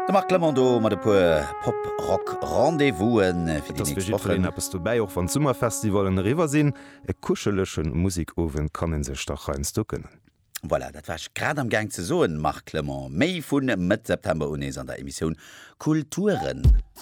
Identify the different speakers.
Speaker 1: De mag Klemando mat de puer Pop-Rock Rendevousen fir die Wochen.
Speaker 2: Bist du bei auch van Summerfestivalen River sinn, e kuschelechen Musikowen kannnen sech doch reins ducken.
Speaker 1: Voilà, dat warch grad am gang ze soen mag Clement méi vun mit September unes an der Emission Kulturen.